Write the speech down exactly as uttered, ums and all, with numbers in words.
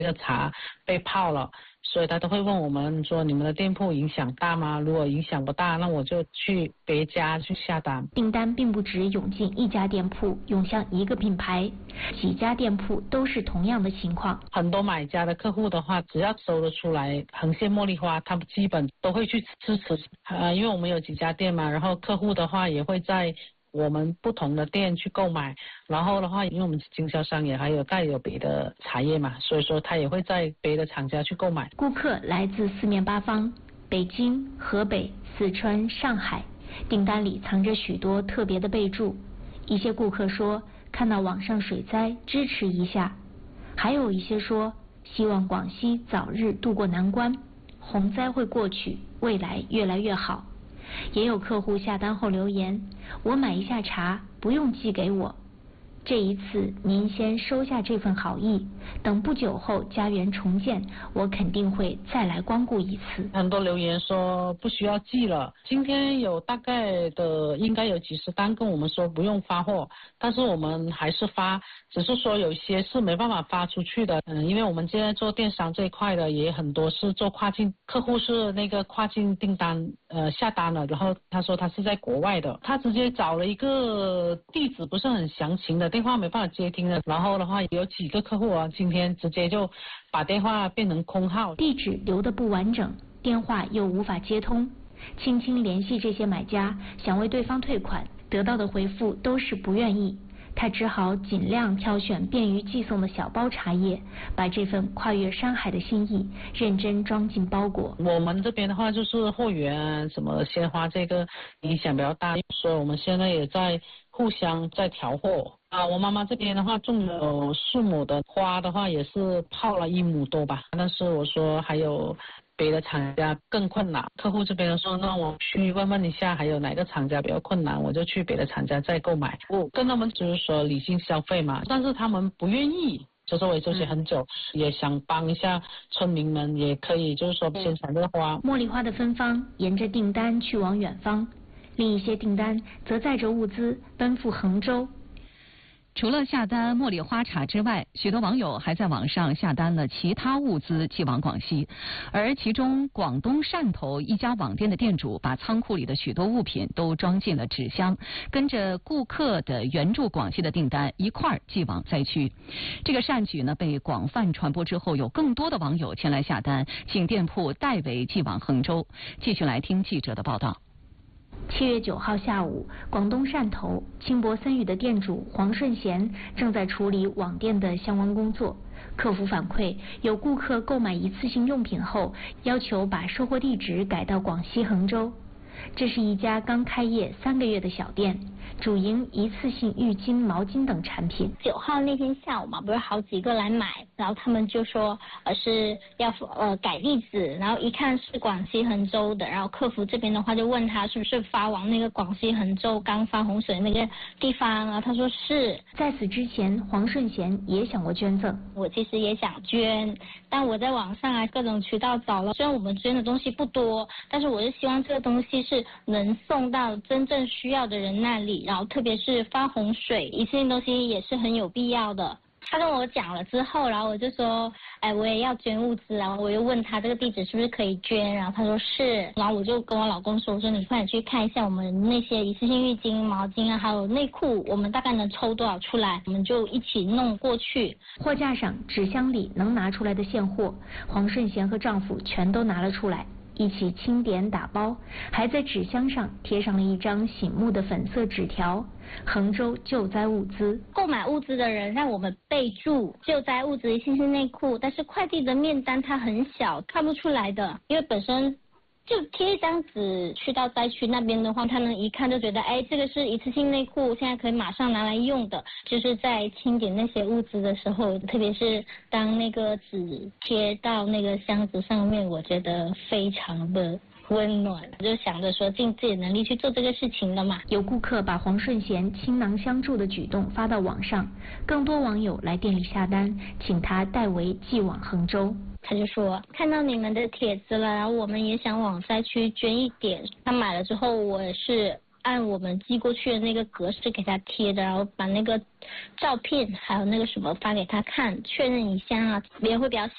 这个茶被泡了，所以他都会问我们说你们的店铺影响大吗？如果影响不大，那我就去别家去下单。 订单并不只涌进一家店铺，涌向一个品牌，几家店铺都是同样的情况。 很多买家的客户的话，只要搜得出来横线茉莉花，他们基本都会去支持。呃，因为我们有几家店嘛，然后客户的话也会在我们不同的店去购买，然后的话，因为我们经销商也还有带有别的茶叶嘛，所以说他也会在别的厂家去购买。 顾客来自四面八方，北京、河北、四川、上海，订单里藏着许多特别的备注。一些顾客说看到网上水灾支持一下，还有一些说希望广西早日渡过难关，洪灾会过去，未来越来越好。也有客户下单后留言，我买一下茶，不用寄给我。这一次您先收下这份好意，等不久后家园重建，我肯定会再来光顾一次。 很多留言说不需要寄了，今天有大概的应该有几十单跟我们说不用发货，但是我们还是发，只是说有些是没办法发出去的。嗯，因为我们现在做电商这一块的也很多是做跨境，客户是那个跨境订单呃下单了，然后他说他是在国外的，他直接找了一个地址不是很详情的电话没办法接听的，然后的话有几个客户啊，今天直接就把电话变成空号， 地址留得不完整，电话又无法接通，轻轻联系这些买家，想为对方退款，得到的回复都是不愿意。他只好尽量挑选便于寄送的小包茶叶，把这份跨越山海的心意认真装进包裹。 我们这边的话就是货源什么鲜花这个影响比较大，所以我们现在也在互相在调货啊。我妈妈这边的话种有四亩的花的话也是泡了一亩多吧，但是我说还有别的厂家更困难，客户这边说那我去问问一下还有哪个厂家比较困难，我就去别的厂家再购买。我跟他们就是说理性消费嘛，但是他们不愿意，就是我也休息很久、嗯、也想帮一下村民们，也可以就是说宣传这个花。 茉莉花的芬芳沿着订单去往远方，另一些订单则载着物资奔赴衡州。 除了下单茉莉花茶之外，许多网友还在网上下单了其他物资寄往广西，而其中广东汕头一家网店的店主把仓库里的许多物品都装进了纸箱，跟着顾客的援助广西的订单一块儿寄往灾区。这个善举呢被广泛传播之后，有更多的网友前来下单，请店铺代为寄往衡州。继续来听记者的报道。 七月九号下午，广东汕头轻薄森语的店主黄顺贤正在处理网店的相关工作。客服反馈，有顾客购买一次性用品后，要求把收货地址改到广西衡州。这是一家刚开业三个月的小店，主营一次性浴巾、毛巾等产品。 九号那天下午嘛，不是好几个来买，然后他们就说呃是要呃改地址，然后一看是广西衡州的，然后客服这边的话就问他是不是发往那个广西衡州刚发洪水那个地方啊，他说是。 在此之前，黄顺贤也想过捐赠， 我其实也想捐，但我在网上啊各种渠道找了，虽然我们捐的东西不多，但是我是希望这个东西是能送到真正需要的人那里，然后特别是发洪水，一次性东西也是很有必要的。他跟我讲了之后，然后我就说，哎，我也要捐物资，然后我又问他这个地址是不是可以捐，然后他说是，然后我就跟我老公说，我说你快点去看一下我们那些一次性浴巾、毛巾啊，还有内裤，我们大概能抽多少出来，我们就一起弄过去。 货架上纸箱里能拿出来的现货，黄顺贤和丈夫全都拿了出来，一起清点打包，还在纸箱上贴上了一张醒目的粉色纸条：衡州救灾物资。 购买物资的人让我们备注救灾物资一次性内裤，但是快递的面单它很小，看不出来的，因为本身就贴一张纸去到灾区那边的话，他能一看就觉得，哎，这个是一次性内裤，现在可以马上拿来用的。就是在清点那些物资的时候，特别是当那个纸贴到那个箱子上面，我觉得非常的温暖，就想着说尽自己能力去做这个事情的嘛。 有顾客把黄顺贤倾囊相助的举动发到网上，更多网友来店里下单，请他代为寄往衡州。 他就说看到你们的帖子了，然后我们也想往灾区捐一点。他买了之后，我也是按我们寄过去的那个格式给他贴的，然后把那个照片还有那个什么发给他看，确认一下啊，别人会比较